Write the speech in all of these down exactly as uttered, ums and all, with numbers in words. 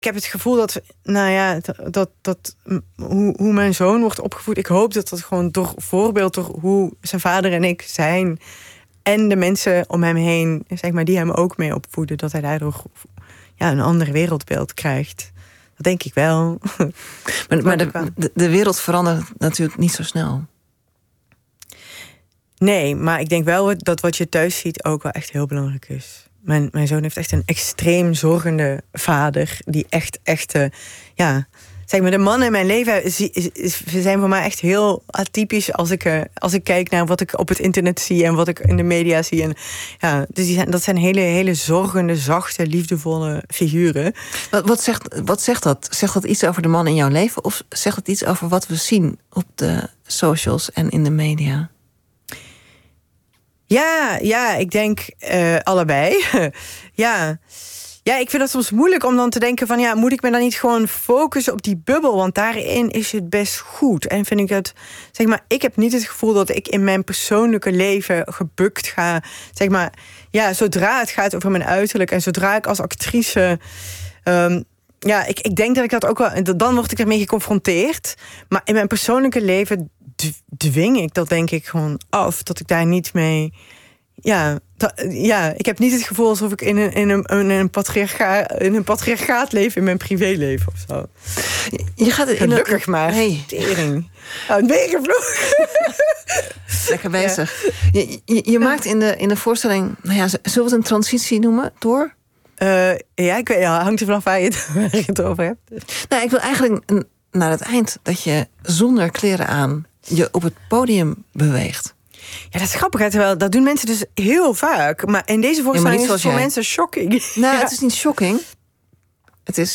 ik heb het gevoel dat, nou ja, dat, dat, dat hoe, hoe mijn zoon wordt opgevoed, ik hoop dat dat gewoon door voorbeeld, door hoe zijn vader en ik zijn en de mensen om hem heen, zeg maar, die hem ook mee opvoeden, dat hij daardoor ja, een ander wereldbeeld krijgt. Dat denk ik wel. Maar, maar de, de, de wereld verandert natuurlijk niet zo snel. Nee, maar ik denk wel dat wat je thuis ziet ook wel echt heel belangrijk is. Mijn, mijn zoon heeft echt een extreem zorgende vader. Die echt, echt, uh, ja... Zeg maar, de mannen in mijn leven zijn voor mij echt heel atypisch als ik, uh, als ik kijk naar wat ik op het internet zie en wat ik in de media zie. En, ja, dus die zijn, dat zijn hele, hele zorgende, zachte, liefdevolle figuren. Wat, wat, zegt, wat zegt dat? Zegt dat iets over de man in jouw leven? Of zegt dat iets over wat we zien op de socials en in de media? Ja, ja, ik denk uh, allebei. ja... Ja, ik vind het soms moeilijk om dan te denken van, ja, moet ik me dan niet gewoon focussen op die bubbel? Want daarin is het best goed. En vind ik het, zeg maar, ik heb niet het gevoel dat ik in mijn persoonlijke leven gebukt ga. Zeg maar, ja, zodra het gaat over mijn uiterlijk en zodra ik als actrice... Um, ja, ik, ik denk dat ik dat ook wel... Dan word ik ermee geconfronteerd. Maar in mijn persoonlijke leven dwing ik dat, denk ik, gewoon af. Dat ik daar niet mee... Ja, da, ja, ik heb niet het gevoel alsof ik in een, in een, in een, patriarcha, in een patriarchaat leef in mijn privéleven of zo. Je, je gaat het gelukkig in maar. Hey. Tering. Nou, ben je gevlogen? Lekker bezig. Ja. Je, je, je maakt in de, in de voorstelling, nou ja, zullen we het een transitie noemen? Door? Uh, ja, ik weet, ja, hangt er vanaf waar je, het, waar je het over hebt. Nou, ik wil eigenlijk naar het eind dat je zonder kleren aan je op het podium beweegt. Ja, dat is grappig. Terwijl dat doen mensen dus heel vaak. Maar in deze voorstelling ja, is het voor jij. mensen shocking. Nou, ja. het is niet shocking. Het is...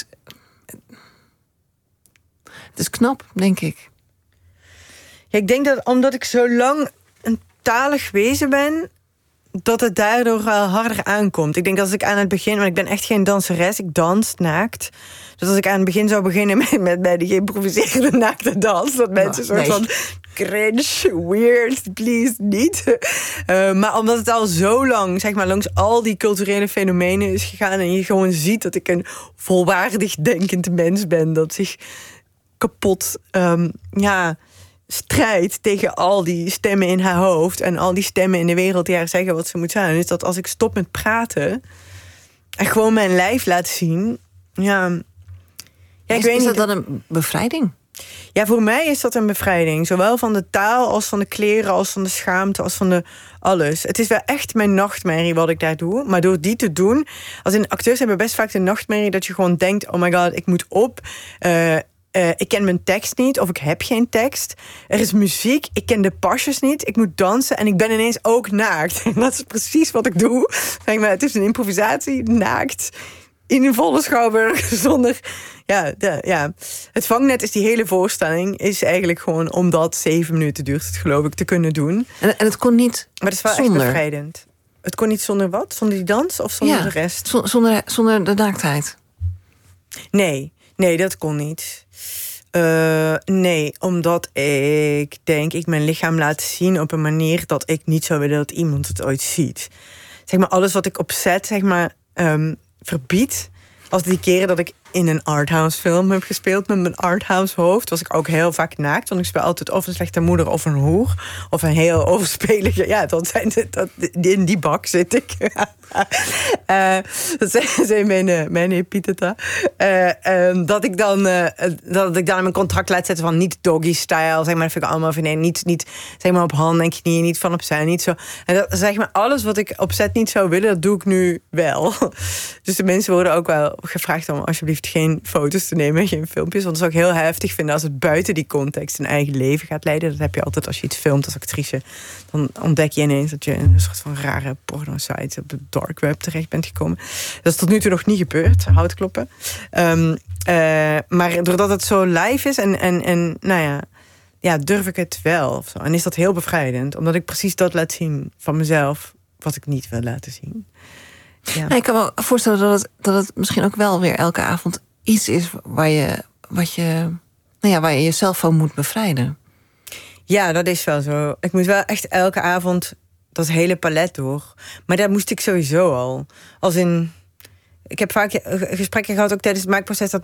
Het is knap, denk ik. Ja, ik denk dat omdat ik zo lang een talig wezen ben, dat het daardoor wel harder aankomt. Ik denk dat als ik aan het begin... Want ik ben echt geen danseres, ik dans naakt. Dus als ik aan het begin zou beginnen met, met, met die geïmproviseerde naakte dans, dat mensen oh, soort nee. van cringe, weird, please, niet. Uh, maar omdat het al zo lang, zeg maar, langs al die culturele fenomenen is gegaan en je gewoon ziet dat ik een volwaardig denkend mens ben, dat zich kapot, um, ja... strijd tegen al die stemmen in haar hoofd en al die stemmen in de wereld die haar zeggen wat ze moet zijn, is dat als ik stop met praten en gewoon mijn lijf laat zien, ja, ja ik is, weet is niet. dat dan een bevrijding? Ja, voor mij is dat een bevrijding, zowel van de taal als van de kleren, als van de schaamte, als van de alles. Het is wel echt mijn nachtmerrie wat ik daar doe, maar door die te doen, als in acteurs hebben best vaak de nachtmerrie dat je gewoon denkt, oh my god, ik moet op. Uh, Uh, ik ken mijn tekst niet, of ik heb geen tekst. Er is muziek, ik ken de pasjes niet. Ik moet dansen en ik ben ineens ook naakt. En dat is precies wat ik doe. Denk maar, het is een improvisatie, naakt. In een volle schouwburg, zonder... Ja, de, ja, het vangnet is die hele voorstelling... is eigenlijk gewoon omdat zeven minuten duurt het, geloof ik, te kunnen doen. En, en het kon niet Maar het is wel zonder. echt bevrijdend. Het kon niet zonder wat? Zonder die dans of zonder ja, de rest? Zonder, zonder de naaktheid. Nee, nee, dat kon niet. Uh, nee, omdat ik denk ik mijn lichaam laat zien op een manier dat ik niet zou willen dat iemand het ooit ziet. Zeg maar, alles wat ik opzet, zeg maar, um, verbied. Als die keren dat ik in een arthouse film heb gespeeld met mijn arthouse hoofd, was ik ook heel vaak naakt. Want ik speel altijd of een slechte moeder of een hoer. Of een heel overspelige... Ja, dat zijn, dat, in die bak zit ik. uh, dat zijn, zijn mijn, mijn epitheta. Uh, um, dat, ik dan, uh, dat ik dan in mijn contract laat zetten van niet doggy-style. Zeg maar, dat vind ik allemaal van nee, niet, niet zeg maar op handen en knieën, niet van opzij, niet zo. En dat, zeg maar, alles wat ik opzet niet zou willen, dat doe ik nu wel. Dus de mensen worden ook wel gevraagd om alsjeblieft geen foto's te nemen, geen filmpjes. Want dat zou ik heel heftig vinden als het buiten die context een eigen leven gaat leiden. Dat heb je altijd als je iets filmt als actrice. Dan ontdek je ineens dat je in een soort van rare porno-site op de dark web terecht bent gekomen. Dat is tot nu toe nog niet gebeurd, hout kloppen. Um, uh, maar doordat het zo live is en, en, en nou ja, ja, durf ik het wel. Of zo. En is dat heel bevrijdend. Omdat ik precies dat laat zien van mezelf wat ik niet wil laten zien. Ja. Nou, ik kan me voorstellen dat het, dat het misschien ook wel weer elke avond iets is waar je, wat je, nou ja, waar je jezelf van moet bevrijden. Ja, dat is wel zo. Ik moet wel echt elke avond dat hele palet door. Maar dat moest ik sowieso al. Als in... Ik heb vaak gesprekken gehad, ook tijdens het maakproces, dat